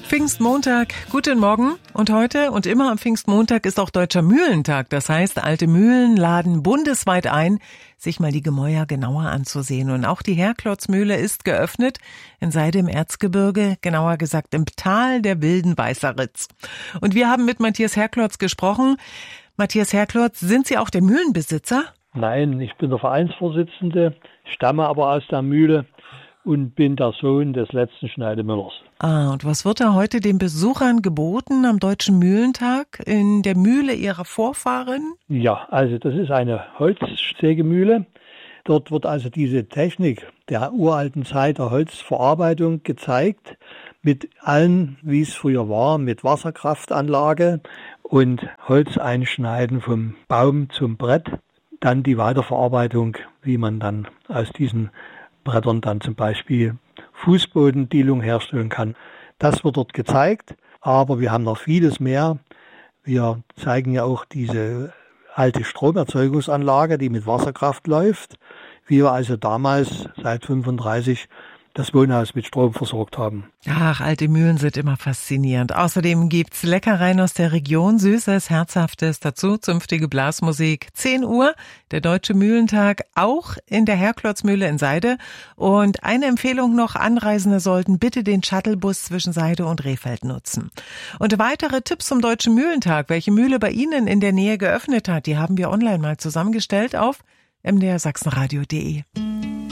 Pfingstmontag, guten Morgen. Und heute und immer am Pfingstmontag ist auch Deutscher Mühlentag. Das heißt, alte Mühlen laden bundesweit ein, sich mal die Gemäuer genauer anzusehen. Und auch die Herklotzmühle ist geöffnet in Seide im Erzgebirge, genauer gesagt im Tal der wilden Weißeritz. Und wir haben mit Matthias Herklotz gesprochen. Matthias Herklotz, sind Sie auch der Mühlenbesitzer? Nein, ich bin der Vereinsvorsitzende, stamme aber aus der Mühle und bin der Sohn des letzten Schneidemüllers. Und was wird da heute den Besuchern geboten am Deutschen Mühlentag in der Mühle Ihrer Vorfahren? Ja, also das ist eine Holzsägemühle. Dort wird also diese Technik der uralten Zeit der Holzverarbeitung gezeigt, mit allen, wie es früher war, mit Wasserkraftanlage und Holz einschneiden vom Baum zum Brett. Dann die Weiterverarbeitung, wie man dann aus diesen Brettern dann zum Beispiel Fußbodendielung herstellen kann. Das wird dort gezeigt, aber wir haben noch vieles mehr. Wir zeigen ja auch diese alte Stromerzeugungsanlage, die mit Wasserkraft läuft, wie wir also damals seit 1935 das Wohnhaus mit Strom versorgt haben. Ach, alte Mühlen sind immer faszinierend. Außerdem gibt's Leckereien aus der Region, Süßes, Herzhaftes, dazu zünftige Blasmusik. 10 Uhr, der Deutsche Mühlentag, auch in der Herklotzmühle in Seide. Und eine Empfehlung noch, Anreisende sollten bitte den Shuttlebus zwischen Seide und Rehfeld nutzen. Und weitere Tipps zum Deutschen Mühlentag, welche Mühle bei Ihnen in der Nähe geöffnet hat, die haben wir online mal zusammengestellt auf mdrsachsenradio.de.